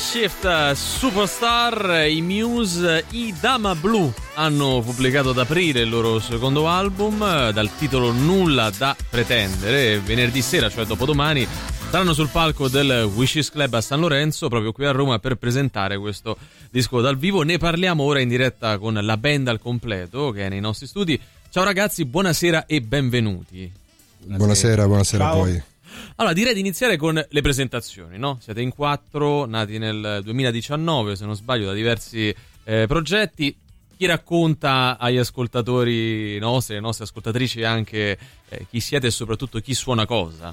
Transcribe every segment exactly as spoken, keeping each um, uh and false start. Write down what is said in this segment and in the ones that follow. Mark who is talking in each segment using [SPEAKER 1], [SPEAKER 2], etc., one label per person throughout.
[SPEAKER 1] Shift Superstar, i Muse, i Dama Blu hanno pubblicato ad aprile il loro secondo album dal titolo Nulla da pretendere e venerdì sera, cioè dopodomani, saranno sul palco del Wishes Club a San Lorenzo, proprio qui a Roma, per presentare questo disco dal vivo. Ne parliamo ora in diretta con la band al completo che è nei nostri studi. Ciao ragazzi, buonasera e benvenuti.
[SPEAKER 2] Buonasera, buonasera, buonasera a voi.
[SPEAKER 1] Allora, direi di iniziare con le presentazioni, no? Siete in quattro, nati nel duemiladiciannove, se non sbaglio, da diversi eh, progetti. Chi racconta agli ascoltatori nostri, alle nostre ascoltatrici anche eh, chi siete e soprattutto chi suona cosa?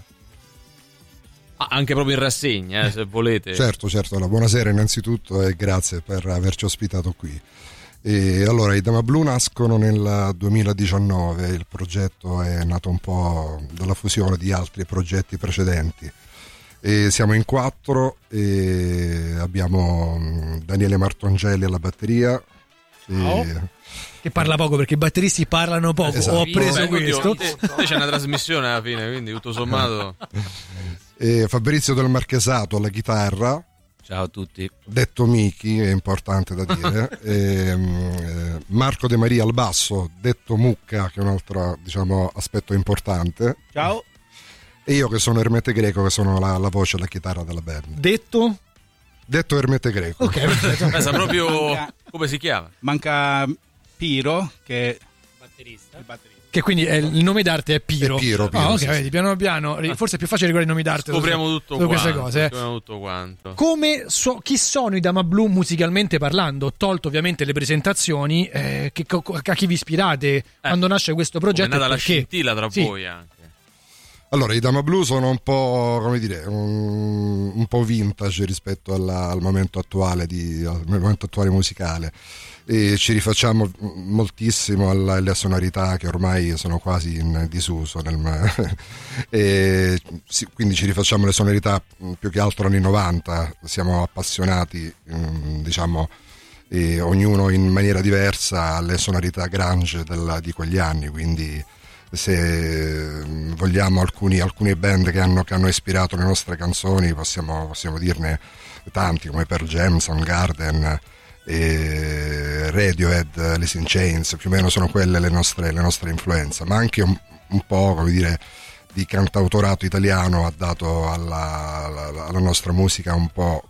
[SPEAKER 1] Ah, anche proprio in rassegna, eh, se volete.
[SPEAKER 2] Certo, certo. Allora, buonasera innanzitutto e grazie per averci ospitato qui. E allora, i Dama Blu nascono nel duemiladiciannove, il progetto è nato un po' dalla fusione di altri progetti precedenti. E siamo in quattro e abbiamo Daniele Martongelli alla batteria.
[SPEAKER 3] Oh.
[SPEAKER 2] E...
[SPEAKER 3] che parla poco perché i batteristi parlano poco.
[SPEAKER 2] Esatto.
[SPEAKER 3] Ho appreso
[SPEAKER 1] Beh,
[SPEAKER 3] questo.
[SPEAKER 1] Te, te c'è una trasmissione alla fine, quindi tutto sommato.
[SPEAKER 2] e Fabrizio del Marchesato alla chitarra.
[SPEAKER 4] Ciao a tutti.
[SPEAKER 2] Detto Miki, è importante da dire. e, eh, Marco De Maria al basso, detto Mucca, che è un altro, diciamo, aspetto importante.
[SPEAKER 5] Ciao.
[SPEAKER 2] E io che sono Ermete Greco, che sono la, la voce e la chitarra della band.
[SPEAKER 3] Detto?
[SPEAKER 2] Detto Ermete Greco.
[SPEAKER 3] Ok, perfetto.
[SPEAKER 1] Pensa proprio
[SPEAKER 5] Manca-
[SPEAKER 1] come si chiama?
[SPEAKER 5] Manca Piro, che è
[SPEAKER 4] Batterista.
[SPEAKER 5] il batterista.
[SPEAKER 3] Che quindi è, il nome d'arte è Piro.
[SPEAKER 2] È Piro, Piro,
[SPEAKER 3] Ah, ok,
[SPEAKER 2] sì,
[SPEAKER 3] vedi,
[SPEAKER 2] sì.
[SPEAKER 3] piano piano. Forse è più facile ricordare i nomi d'arte.
[SPEAKER 1] Scopriamo
[SPEAKER 3] su-
[SPEAKER 1] tutto
[SPEAKER 3] su
[SPEAKER 1] quanto.
[SPEAKER 3] queste cose. eh.
[SPEAKER 1] Scopriamo tutto quanto.
[SPEAKER 3] Come so, chi sono i Dama Blu musicalmente parlando? Tolto ovviamente le presentazioni, eh, che, a chi vi ispirate quando nasce questo progetto?
[SPEAKER 1] È nata
[SPEAKER 3] e
[SPEAKER 1] la
[SPEAKER 3] perché?
[SPEAKER 1] scintilla tra
[SPEAKER 3] Sì.
[SPEAKER 1] voi anche.
[SPEAKER 2] Allora, i Dama Blu sono un po', come dire, un, un po' vintage rispetto alla- al momento attuale di, al momento attuale musicale. E ci rifacciamo moltissimo alla- alle sonorità che ormai sono quasi in disuso nel, e sì, quindi ci rifacciamo le sonorità più che altro anni novanta. Siamo appassionati, mm, diciamo, e ognuno in maniera diversa alle sonorità grunge del- di quegli anni, quindi se vogliamo alcuni, alcune band che hanno, che hanno ispirato le nostre canzoni possiamo, possiamo dirne tanti, come Pearl Jam, Soundgarden, e Radiohead, Alice in Chains, più o meno sono quelle le nostre, le nostre influenze, ma anche un, un po', come dire, di cantautorato italiano ha dato alla, alla, alla nostra musica un po'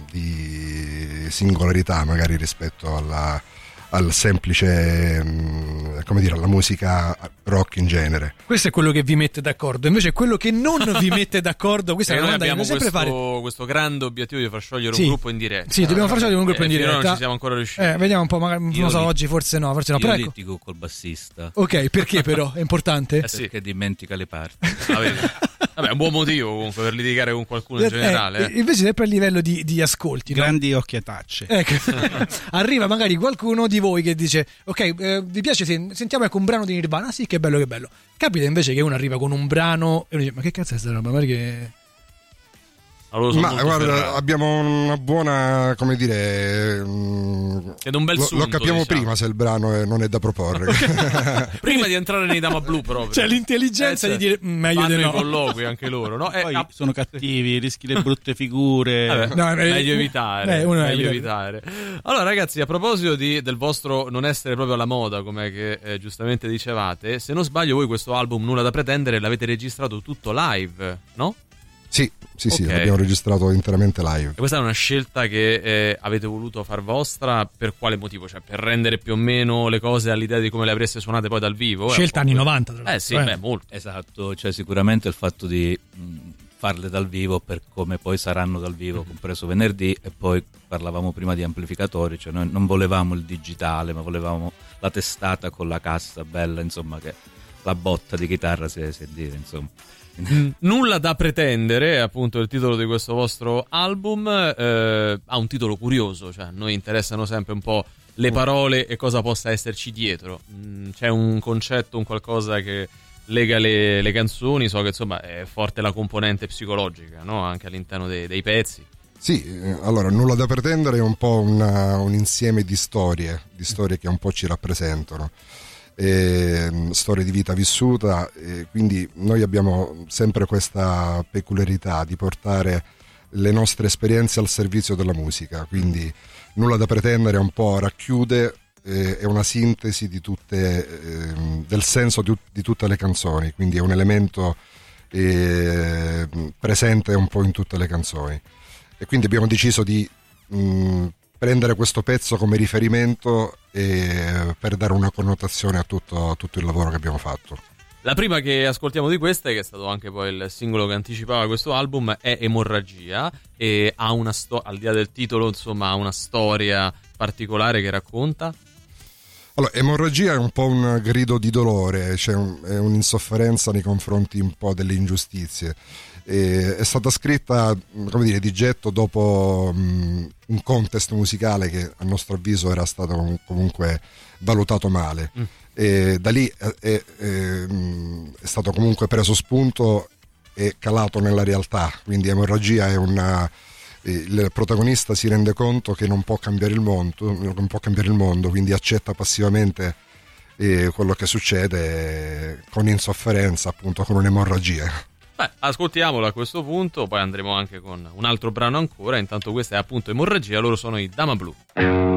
[SPEAKER 2] di singolarità magari rispetto alla, al semplice, come dire, alla musica rock in genere.
[SPEAKER 3] Questo è quello che vi mette d'accordo. Invece quello che non vi mette d'accordo, questa è
[SPEAKER 1] E
[SPEAKER 3] una
[SPEAKER 1] noi
[SPEAKER 3] domanda che
[SPEAKER 1] abbiamo
[SPEAKER 3] bisogna sempre
[SPEAKER 1] questo,
[SPEAKER 3] fare.
[SPEAKER 1] questo grande obiettivo di far sciogliere
[SPEAKER 3] Sì.
[SPEAKER 1] un gruppo in diretta.
[SPEAKER 3] Sì, dobbiamo far sciogliere un gruppo
[SPEAKER 1] Eh,
[SPEAKER 3] in
[SPEAKER 1] finora
[SPEAKER 3] diretta.
[SPEAKER 1] non ci siamo ancora riusciti.
[SPEAKER 3] Eh, vediamo un po', magari, non
[SPEAKER 4] Io
[SPEAKER 3] so,
[SPEAKER 4] li-
[SPEAKER 3] oggi forse no, forse no.
[SPEAKER 4] Io
[SPEAKER 3] Però ecco.
[SPEAKER 4] litigo col bassista.
[SPEAKER 3] Ok, perché però? È importante?
[SPEAKER 1] Eh sì.
[SPEAKER 4] Perché dimentica le parti.
[SPEAKER 1] Ah, vedi? Vabbè, è un buon motivo comunque per litigare con qualcuno in
[SPEAKER 3] Eh,
[SPEAKER 1] generale. eh.
[SPEAKER 3] invece sempre a livello di, di ascolti, no?
[SPEAKER 5] Grandi occhiatacce.
[SPEAKER 3] Ecco. Arriva magari qualcuno di voi che dice ok, eh, vi piace se sentiamo ecco un brano di Nirvana? Ah, sì, che bello, che bello. Capita invece che uno arriva con un brano e uno dice ma che cazzo è sta roba? Magari che...
[SPEAKER 1] Allora, sono
[SPEAKER 2] Ma
[SPEAKER 1] molto
[SPEAKER 2] guarda,
[SPEAKER 1] ferrato.
[SPEAKER 2] abbiamo una buona, come dire, mh,
[SPEAKER 1] Ed un bel
[SPEAKER 2] lo,
[SPEAKER 1] sunto,
[SPEAKER 2] lo capiamo
[SPEAKER 1] diciamo.
[SPEAKER 2] prima se il brano è- non è da proporre.
[SPEAKER 1] Prima di entrare nei Dama Blu proprio.
[SPEAKER 3] C'è l'intelligenza
[SPEAKER 1] Eh,
[SPEAKER 3] di dire "Mm, meglio
[SPEAKER 1] fanno
[SPEAKER 3] di
[SPEAKER 1] i
[SPEAKER 3] no".
[SPEAKER 1] colloqui anche loro, no? Eh,
[SPEAKER 5] Poi
[SPEAKER 1] ah,
[SPEAKER 5] sono cattivi, rischi le brutte figure.
[SPEAKER 1] vabbè,
[SPEAKER 3] No, eh,
[SPEAKER 1] meglio evitare,
[SPEAKER 3] eh, uno
[SPEAKER 1] meglio
[SPEAKER 3] evita-
[SPEAKER 1] evitare. Allora ragazzi, a proposito di, del vostro non essere proprio alla moda, come che eh, giustamente dicevate, se non sbaglio voi questo album Nulla da pretendere l'avete registrato tutto live, no?
[SPEAKER 2] Sì, sì, sì,
[SPEAKER 1] Ok.
[SPEAKER 2] l'abbiamo registrato interamente live.
[SPEAKER 1] E questa è una scelta che eh, avete voluto far vostra, per quale motivo? Cioè per rendere più o meno le cose all'idea di come le avreste suonate poi dal vivo?
[SPEAKER 3] Scelta
[SPEAKER 1] Eh,
[SPEAKER 3] anni
[SPEAKER 1] un po'
[SPEAKER 3] novanta, tra
[SPEAKER 1] Eh
[SPEAKER 3] l'altro,
[SPEAKER 1] sì,
[SPEAKER 3] eh.
[SPEAKER 1] beh, molto.
[SPEAKER 4] Esatto, cioè sicuramente il fatto di mh, farle dal vivo per come poi saranno dal vivo, compreso venerdì, e poi parlavamo prima di amplificatori, cioè noi non volevamo il digitale, ma volevamo la testata con la cassa bella, insomma, che la botta di chitarra si si dire, insomma.
[SPEAKER 1] Nulla da pretendere è appunto il titolo di questo vostro album. Eh, ha un titolo curioso, cioè a noi interessano sempre un po' le parole e cosa possa esserci dietro. Mm, c'è un concetto, un qualcosa che lega le, le canzoni. So che insomma è forte la componente psicologica, no? Anche all'interno dei, dei pezzi.
[SPEAKER 2] Sì, eh, allora Nulla da pretendere è un po' una- un insieme di storie, di storie che un po' ci rappresentano. E, mh, storie di vita vissuta, e quindi noi abbiamo sempre questa peculiarità di portare le nostre esperienze al servizio della musica, quindi Nulla da pretendere un po' racchiude, eh, è una sintesi di tutte, eh, del senso di, di tutte le canzoni, quindi è un elemento eh, presente un po' in tutte le canzoni, e quindi abbiamo deciso di mh, prendere questo pezzo come riferimento eh, per dare una connotazione a tutto, a tutto il lavoro che abbiamo fatto.
[SPEAKER 1] La prima che ascoltiamo di queste, che è stato anche poi il singolo che anticipava questo album, è Emorragia, e ha una storia, al di là del titolo, insomma, ha una storia particolare che racconta.
[SPEAKER 2] Allora, Emorragia è un po' un grido di dolore, cioè un, è un'insofferenza nei confronti un po' delle ingiustizie. E è stata scritta, come dire, di getto dopo um, un contest musicale che a nostro avviso era stato comunque valutato male. Mm. E da lì è, è, è, è stato comunque preso spunto e calato nella realtà, quindi Emorragia è una, il protagonista si rende conto che non può cambiare il mondo, non può cambiare il mondo, quindi accetta passivamente eh, quello che succede con insofferenza, appunto, con un'emorragia.
[SPEAKER 1] Beh, ascoltiamolo a questo punto, poi andremo anche con un altro brano ancora. Intanto questa è appunto Emorragia, loro sono i Dama Blu.